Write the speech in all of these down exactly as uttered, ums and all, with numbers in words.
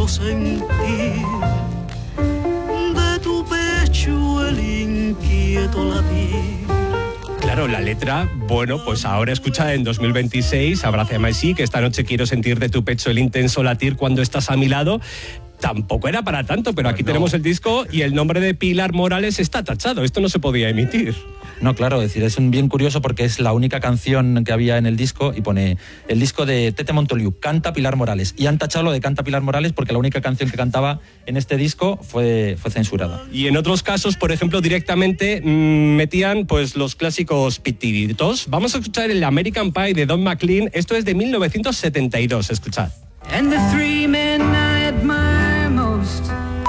quiero sentir de tu pecho el inquieto latir. Claro, la letra, bueno, pues ahora escucha en dos mil veintiséis, Abrázame así, que esta noche quiero sentir de tu pecho el intenso latir cuando estás a mi lado. Tampoco era para tanto, pero aquí no. Tenemos el disco y el nombre de Pilar Morales está tachado. Esto no se podía emitir. No, claro, es decir, es un bien curioso porque es la única canción que había en el disco y pone el disco de Tete Montoliu, canta Pilar Morales. Y han tachado lo de canta Pilar Morales porque la única canción que cantaba en este disco fue, fue censurada. Y en otros casos, por ejemplo, directamente mmm, metían pues los clásicos pitiditos. Vamos a escuchar el American Pie de Don McLean. Esto es de mil novecientos setenta y dos, escuchad. And the three men I admire most.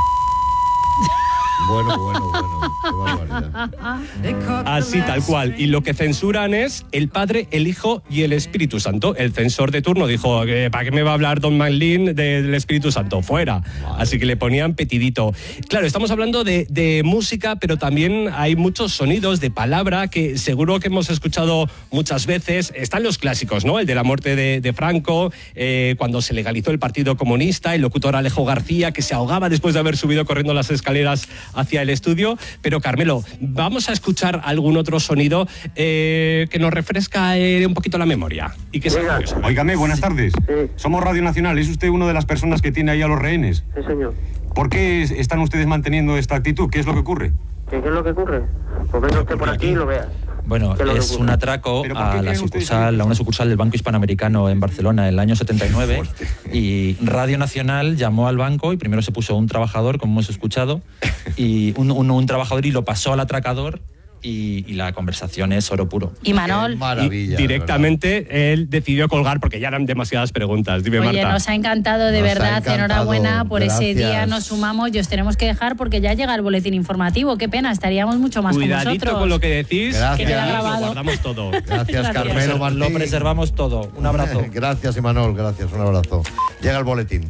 Bueno, bueno, bueno, qué barbaridad. Así, tal cual. Y lo que censuran es el Padre, el Hijo y el Espíritu Santo. El censor de turno dijo, ¿para qué me va a hablar Don McLean del Espíritu Santo? Fuera. Vale. Así que le ponían petidito. Claro, estamos hablando de, de música, pero también hay muchos sonidos de palabra que seguro que hemos escuchado muchas veces. Están los clásicos, ¿no? El de la muerte de, de Franco, eh, cuando se legalizó el Partido Comunista, el locutor Alejo García, que se ahogaba después de haber subido corriendo las escaleras hacia el estudio. Pero Carmelo, vamos a escuchar algún otro sonido eh, que nos refresca eh, un poquito la memoria y que sea curioso. Óigame, buenas tardes. Sí. Somos Radio Nacional. ¿Es usted una de las personas que tiene ahí a los rehenes? Sí, señor. ¿Por qué están ustedes manteniendo esta actitud? ¿Qué es lo que ocurre? ¿Qué, qué es lo que ocurre? Pues venga usted por aquí y lo vea. Bueno, es un atraco a la sucursal, a una sucursal del Banco Hispanoamericano en Barcelona en el año setenta y nueve y Radio Nacional llamó al banco y primero se puso un trabajador, como hemos escuchado, y un, un, un trabajador y lo pasó al atracador. Y, y la conversación es oro puro. Y Manol, maravilla, y directamente él decidió colgar porque ya eran demasiadas preguntas. Dime, oye, Marta. Nos ha encantado, de nos verdad, encantado, enhorabuena por gracias. Ese día. Nos sumamos y os tenemos que dejar porque ya llega el boletín informativo. Qué pena, estaríamos mucho más Cuidadito con vosotros. con lo que decís, gracias. que queda grabado. lo guardamos todo. Gracias, gracias. Carmelo Martín. Lo preservamos todo. Un abrazo. Gracias, Imanol, gracias, un abrazo. Llega el boletín.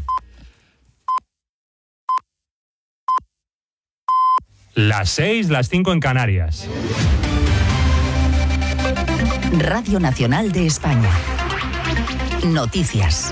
Las seis, las cinco en Canarias. Radio Nacional de España. Noticias.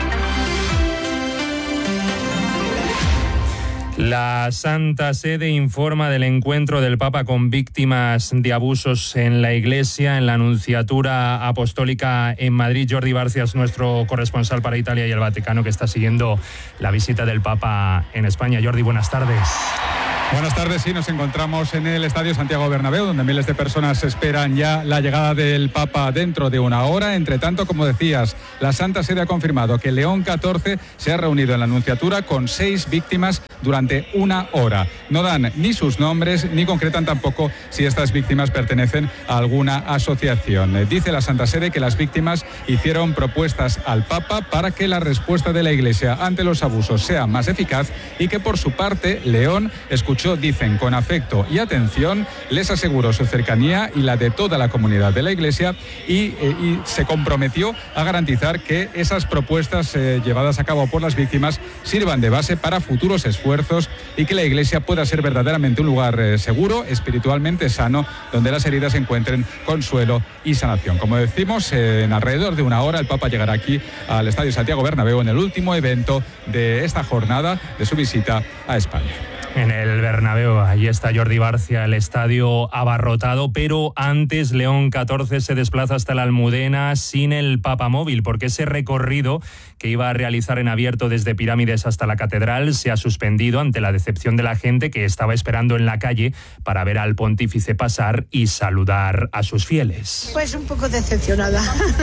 La Santa Sede informa del encuentro del Papa con víctimas de abusos en la Iglesia, en la Nunciatura Apostólica en Madrid. Jordi Barcia es nuestro corresponsal para Italia y el Vaticano, que está siguiendo la visita del Papa en España. Jordi, buenas tardes. Buenas tardes, sí, nos encontramos en el Estadio Santiago Bernabéu, donde miles de personas esperan ya la llegada del Papa dentro de una hora. Entre tanto, como decías, la Santa Sede ha confirmado que León catorce se ha reunido en la Nunciatura con seis víctimas durante una hora. No dan ni sus nombres, ni concretan tampoco si estas víctimas pertenecen a alguna asociación. Dice la Santa Sede que las víctimas hicieron propuestas al Papa para que la respuesta de la Iglesia ante los abusos sea más eficaz y que, por su parte, León escuchó dicen, con afecto y atención, les aseguró su cercanía y la de toda la comunidad de la Iglesia y, eh, y se comprometió a garantizar que esas propuestas eh, llevadas a cabo por las víctimas sirvan de base para futuros esfuerzos y que la Iglesia pueda ser verdaderamente un lugar eh, seguro, espiritualmente sano, donde las heridas encuentren consuelo y sanación. Como decimos, eh, en alrededor de una hora el Papa llegará aquí al Estadio Santiago Bernabéu en el último evento de esta jornada de su visita a España. En el Bernabéu, ahí está Jordi Barcia, el estadio abarrotado, pero antes León catorce se desplaza hasta la Almudena sin el papamóvil, porque ese recorrido que iba a realizar en abierto desde Pirámides hasta la Catedral se ha suspendido ante la decepción de la gente que estaba esperando en la calle para ver al pontífice pasar y saludar a sus fieles. Pues un poco decepcionada.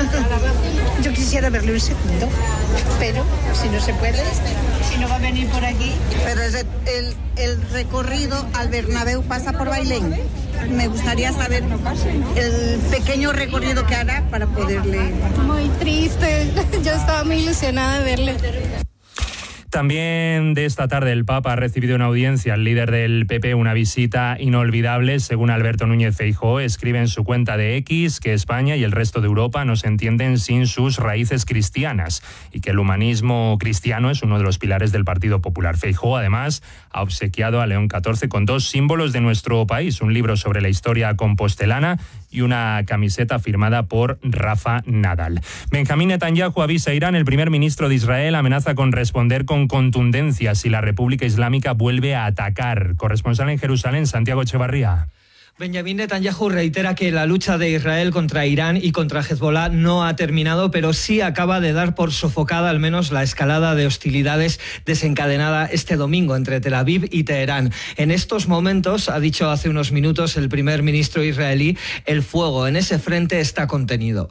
Yo quisiera verle un segundo, pero si no se puede, si no va a venir por aquí. Pero es el, el, el recorrido al Bernabéu pasa por Bailén. Me gustaría saber el pequeño recorrido que hará para poderle... Muy triste, yo estaba muy ilusionada de verle. También de esta tarde el Papa ha recibido una audiencia al líder del P P, una visita inolvidable. Según Alberto Núñez Feijóo, escribe en su cuenta de X que España y el resto de Europa no se entienden sin sus raíces cristianas y que el humanismo cristiano es uno de los pilares del Partido Popular. Feijóo, además, ha obsequiado a León catorce con dos símbolos de nuestro país, un libro sobre la historia compostelana y una camiseta firmada por Rafa Nadal. Benjamín Netanyahu avisa a Irán. El primer ministro de Israel amenaza con responder con con contundencia si la República Islámica vuelve a atacar. Corresponsal en Jerusalén, Santiago Echevarría. Benjamín Netanyahu reitera que la lucha de Israel contra Irán y contra Hezbollah no ha terminado, pero sí acaba de dar por sofocada al menos la escalada de hostilidades desencadenada este domingo entre Tel Aviv y Teherán. En estos momentos, ha dicho hace unos minutos el primer ministro israelí, el fuego en ese frente está contenido.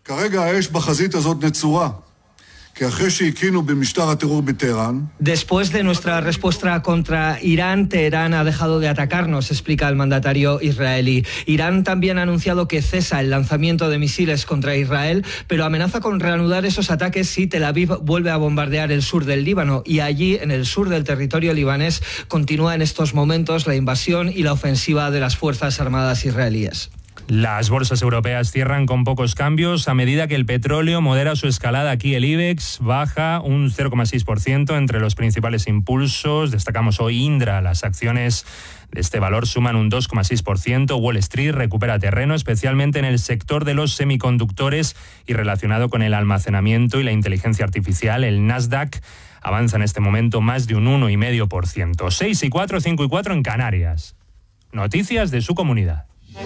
Después de nuestra respuesta contra Irán, Teherán ha dejado de atacarnos, explica el mandatario israelí. Irán también ha anunciado que cesa el lanzamiento de misiles contra Israel, pero amenaza con reanudar esos ataques si Tel Aviv vuelve a bombardear el sur del Líbano. Y allí, en el sur del territorio libanés, continúa en estos momentos la invasión y la ofensiva de las Fuerzas Armadas israelíes. Las bolsas europeas cierran con pocos cambios a medida que el petróleo modera su escalada. Aquí el IBEX baja un cero coma seis por ciento. Entre los principales impulsos destacamos hoy Indra. Las acciones de este valor suman un dos coma seis por ciento. Wall Street recupera terreno, especialmente en el sector de los semiconductores y relacionado con el almacenamiento y la inteligencia artificial. El Nasdaq avanza en este momento más de un uno coma cinco por ciento. seis y cuatro, cinco y cuatro en Canarias. Noticias de su comunidad.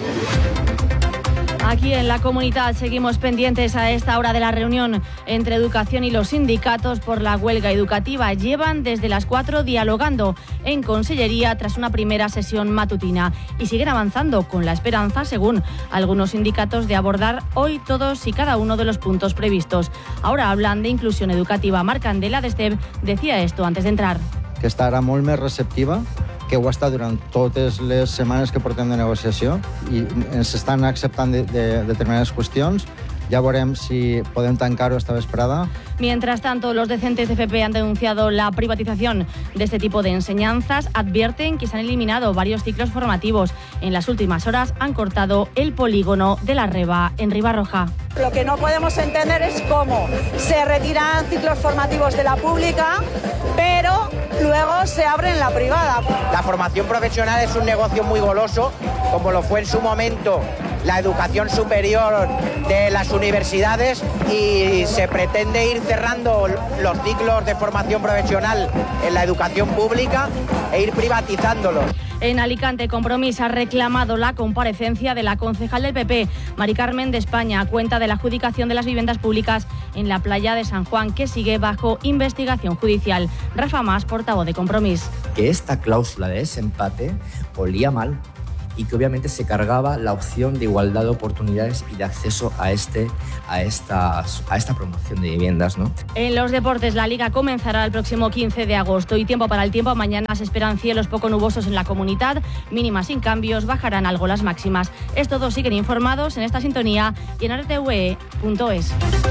Aquí en la comunidad seguimos pendientes a esta hora de la reunión entre Educación y los sindicatos por la huelga educativa. Llevan desde las cuatro dialogando en Consellería tras una primera sesión matutina y siguen avanzando con la esperanza, según algunos sindicatos, de abordar hoy todos y cada uno de los puntos previstos. Ahora hablan de inclusión educativa. Marc Candela, de STEB, decía esto antes de entrar. Que estarà molt més receptiva, que ho està durant totes les setmanes que portem de negociació i ens estan acceptant de, de, determinades qüestions. Ya veremos si podemos tancar esta vesprada. Mientras tanto, los docentes de F P han denunciado la privatización de este tipo de enseñanzas. Advierten que se han eliminado varios ciclos formativos. En las últimas horas han cortado el polígono de la Reba en Ribarroja. Lo que no podemos entender es cómo se retiran ciclos formativos de la pública, pero luego se abren la privada. La formación profesional es un negocio muy goloso, como lo fue en su momento la educación superior de las universidades, y se pretende ir cerrando los ciclos de formación profesional en la educación pública e ir privatizándolos. En Alicante, Compromís ha reclamado la comparecencia de la concejal del P P, Mari Carmen de España, a cuenta de la adjudicación de las viviendas públicas en la playa de San Juan, que sigue bajo investigación judicial. Rafa Mas, portavoz de Compromís. Que esta cláusula de desempate olía mal y que obviamente se cargaba la opción de igualdad de oportunidades y de acceso a, este, a, esta, a esta promoción de viviendas, ¿no? En los deportes, la Liga comenzará el próximo quince de agosto y tiempo para el tiempo. Mañana se esperan cielos poco nubosos en la comunidad, mínimas sin cambios, bajarán algo las máximas. Es todo, siguen informados en esta sintonía y en r t v e punto es.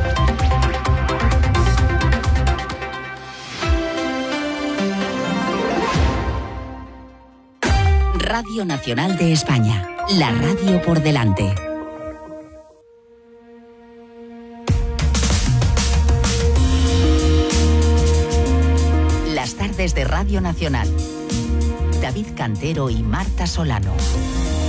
Radio Nacional de España, la radio por delante. Las tardes de Radio Nacional. David Cantero y Marta Solano.